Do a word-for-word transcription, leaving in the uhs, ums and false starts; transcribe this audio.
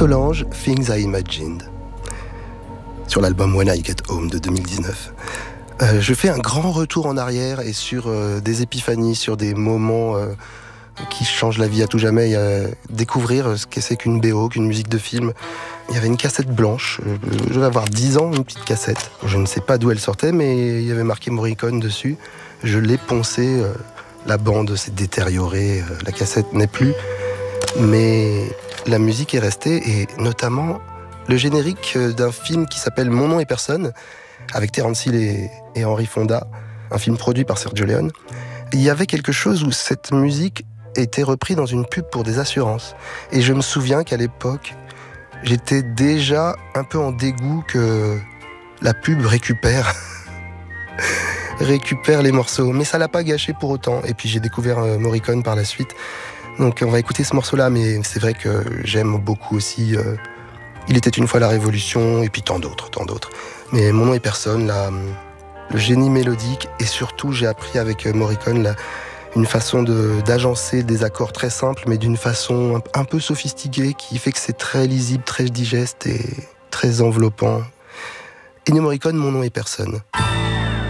Solange, Things I Imagined, sur l'album When I Get Home de deux mille dix-neuf. Euh, je fais un grand retour en arrière et sur euh, des épiphanies, sur des moments euh, qui changent la vie à tout jamais. Euh, découvrir ce que c'est qu'une B O, qu'une musique de film. Il y avait une cassette blanche, euh, je devais avoir dix ans, une petite cassette. Je ne sais pas d'où elle sortait, mais il y avait marqué Morricone dessus. Je l'ai poncée, euh, la bande s'est détériorée, euh, la cassette n'est plus. Mais la musique est restée, et notamment le générique d'un film qui s'appelle Mon nom et personne, avec Terence Hill et, et Henry Fonda, un film produit par Sergio Leone. Il y avait quelque chose où cette musique était reprise dans une pub pour des assurances. Et je me souviens qu'à l'époque, j'étais déjà un peu en dégoût que la pub récupère, récupère les morceaux. Mais ça l'a pas gâché pour autant. Et puis j'ai découvert euh, Morricone par la suite. Donc on va écouter ce morceau-là, mais c'est vrai que j'aime beaucoup aussi euh, Il était une fois la Révolution, et puis tant d'autres, tant d'autres. Mais Mon nom et personne, la, le génie mélodique, et surtout j'ai appris avec Morricone la, une façon de, d'agencer des accords très simples, mais d'une façon un, un peu sophistiquée, qui fait que c'est très lisible, très digeste et très enveloppant. Ennio Morricone, Mon nom et personne.